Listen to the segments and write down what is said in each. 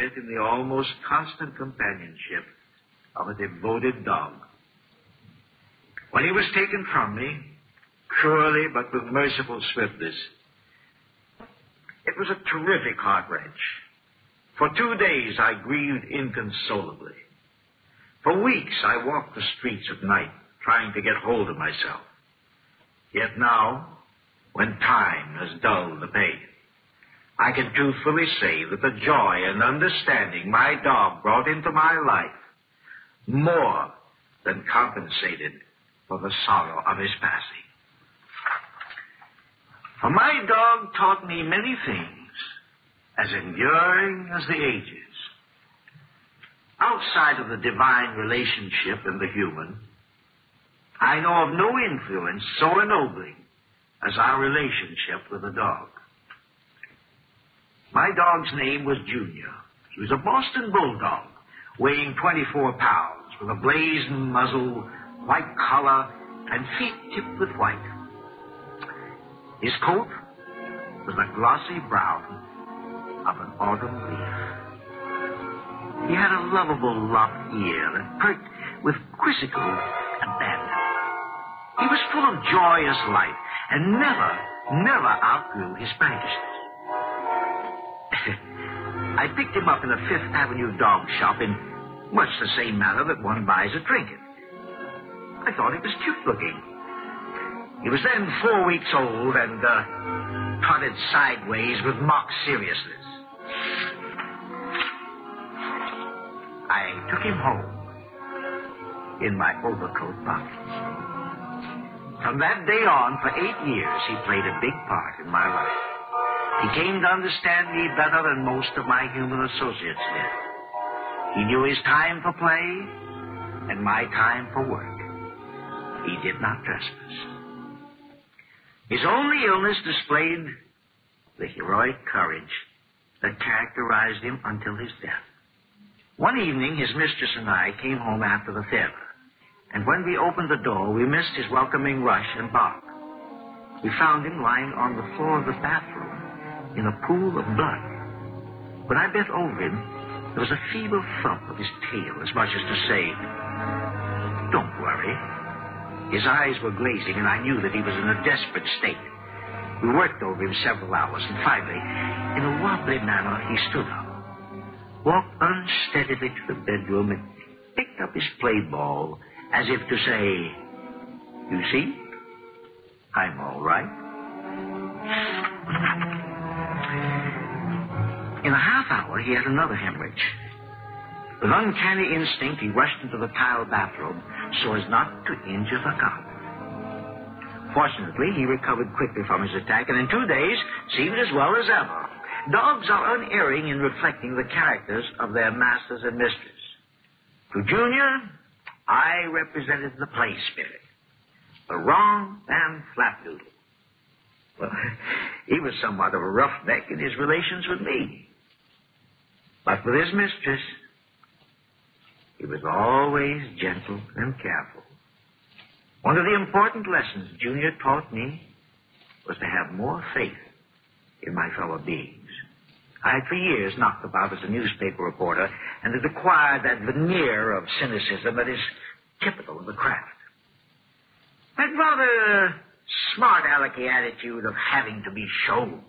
in the almost constant companionship of a devoted dog. When he was taken from me, cruelly but with merciful swiftness, it was a terrific heart-wrench. For 2 days I grieved inconsolably. For weeks I walked the streets at night, trying to get hold of myself. Yet now, when time has dulled the pain, I can truthfully say that the joy and understanding my dog brought into my life more than compensated for the sorrow of his passing. For my dog taught me many things, as enduring as the ages. Outside of the divine relationship and the human, I know of no influence so ennobling as our relationship with a dog. My dog's name was Junior. He was a Boston Bulldog, weighing 24 pounds, with a blazing muzzle, white collar, and feet tipped with white. His coat was the glossy brown of an autumn leaf. He had a lovable lopped ear that perked with quizzical abandon. He was full of joyous life and never outgrew his practices. I picked him up in a Fifth Avenue dog shop in much the same manner that one buys a trinket. I thought he was cute-looking. He was then 4 weeks old and trotted sideways with mock seriousness. I took him home in my overcoat pocket. From that day on, for 8 years, he played a big part in my life. He came to understand me better than most of my human associates did. He knew his time for play and my time for work. He did not trespass. His only illness displayed the heroic courage that characterized him until his death. One evening, his mistress and I came home after the theater, and when we opened the door, we missed his welcoming rush and bark. We found him lying on the floor of the bathroom in a pool of blood. When I bent over him, there was a feeble thump of his tail, as much as to say, "Don't worry." His eyes were glazing, and I knew that he was in a desperate state. We worked over him several hours, and finally, in a wobbly manner, he stood up, walked unsteadily to the bedroom, and picked up his play ball, as if to say, "You see, I'm all right." In a half hour, he had another hemorrhage. With uncanny instinct, he rushed into the tile bathroom so as not to injure the carpet. Fortunately, he recovered quickly from his attack, and in 2 days seemed as well as ever. Dogs are unerring in reflecting the characters of their masters and mistresses. To Junior, I represented the play spirit, the romp and flapdoodle. Well, he was somewhat of a roughneck in his relations with me. But with his mistress, he was always gentle and careful. One of the important lessons Junior taught me was to have more faith in my fellow beings. I had for years knocked about as a newspaper reporter and had acquired that veneer of cynicism that is typical of the craft. That rather smart alecky attitude of having to be shown.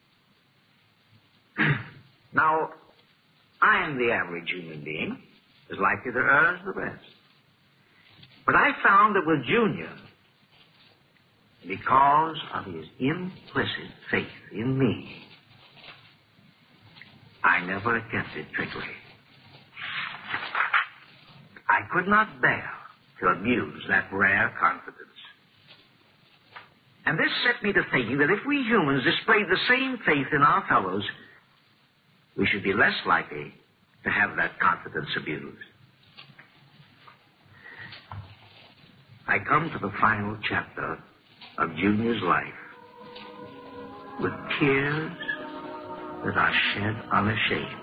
Now, I am the average human being, as likely to err as the rest. But I found that with Junior, because of his implicit faith in me, I never attempted trickery. I could not bear to abuse that rare confidence. And this set me to thinking that if we humans displayed the same faith in our fellows, we should be less likely to have that confidence abused. I come to the final chapter of Junior's life with tears that are shed unashamed.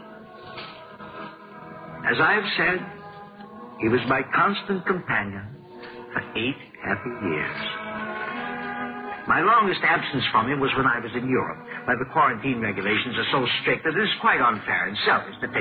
As I have said, he was my constant companion for 8 happy years. My longest absence from him was when I was in Europe, where the quarantine regulations are so strict that it is quite unfair and selfish to take